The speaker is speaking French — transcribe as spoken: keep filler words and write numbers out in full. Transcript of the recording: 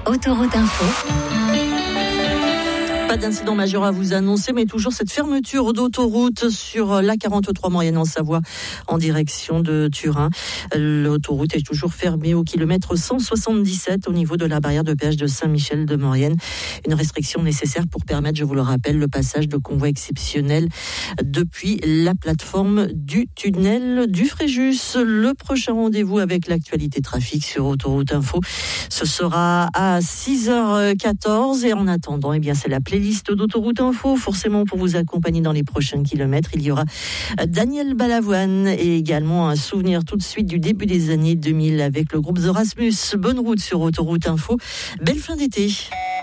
Autoroute Info. Pas d'incident majeur à vous annoncer, mais toujours cette fermeture d'autoroute sur la quarante-trois Maurienne en Savoie en direction de Turin. L'autoroute est toujours fermée au kilomètre cent soixante-dix-sept au niveau de la barrière de péage de Saint-Michel de Maurienne. Une restriction nécessaire pour permettre, je vous le rappelle, le passage de convois exceptionnels depuis la plateforme du tunnel du Fréjus. Le prochain rendez-vous avec l'actualité trafic sur Autoroute Info, ce sera à six heures quatorze et en attendant, eh bien, c'est la playlist d'Autoroute Info, forcément pour vous accompagner dans les prochains kilomètres. Il y aura Daniel Balavoine et également un souvenir tout de suite du début des années deux mille avec le groupe The Rasmus. Bonne route sur Autoroute Info. Belle fin d'été.